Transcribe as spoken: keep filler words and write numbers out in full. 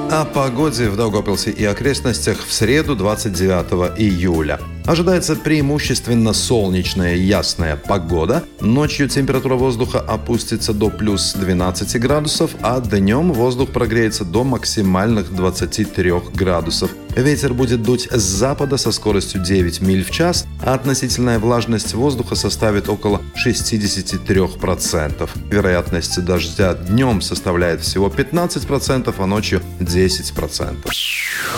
О погоде в Даугавпилсе и окрестностях в среду, двадцать девятого июля. Ожидается преимущественно солнечная ясная погода. Ночью температура воздуха опустится до плюс двенадцати градусов, а днем воздух прогреется до максимальных двадцати трёх градусов. Ветер будет дуть с запада со скоростью девять миль в час, а относительная влажность воздуха составит около шестьдесят три процента. Вероятность дождя днем составляет всего пятнадцать процентов, а ночью десять процентов.